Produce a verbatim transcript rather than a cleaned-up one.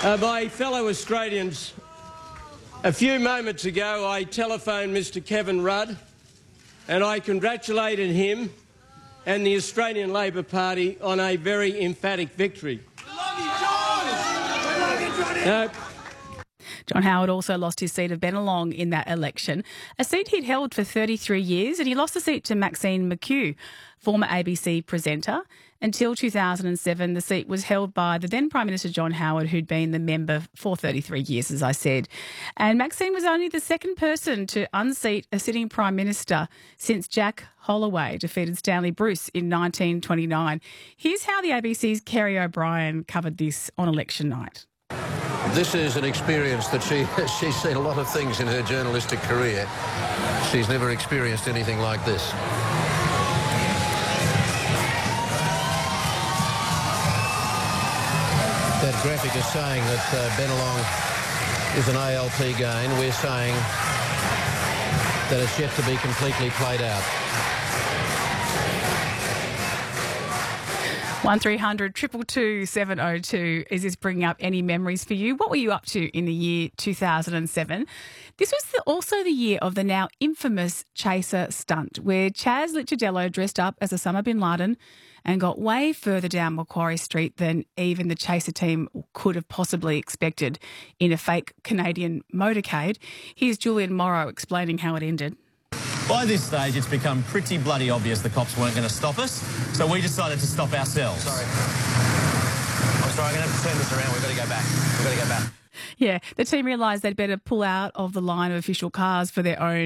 Uh, my fellow Australians, a few moments ago I telephoned Mister Kevin Rudd and I congratulated him and the Australian Labor Party on a very emphatic victory. Uh, John Howard also lost his seat of Bennelong in that election, a seat he'd held for thirty-three years, and he lost the seat to Maxine McHugh, former A B C presenter. Until two thousand seven, the seat was held by the then Prime Minister John Howard, who'd been the member for thirty-three years, as I said. And Maxine was only the second person to unseat a sitting Prime Minister since Jack Holloway defeated Stanley Bruce in nineteen twenty-nine. Here's how the A B C's Kerry O'Brien covered this on election night. This is an experience that she she's seen a lot of things in her journalistic career. She's never experienced anything like this. That graphic is saying that uh, Bennelong is an A L P gain. We're saying that it's yet to be completely played out. one three hundred two two two seven oh two. Is this bringing up any memories for you? What were you up to in the year two thousand seven? This was the, also the year of the now infamous Chaser stunt, where Chaz Licciardello dressed up as Osama bin Laden and got way further down Macquarie Street than even the Chaser team could have possibly expected in a fake Canadian motorcade. Here's Julian Morrow explaining how it ended. By this stage, it's become pretty bloody obvious the cops weren't going to stop us, so we decided to stop ourselves. Sorry. I'm sorry, I'm going to have to turn this around. We've got to go back. We've got to go back. Yeah, the team realised they'd better pull out of the line of official cars for their own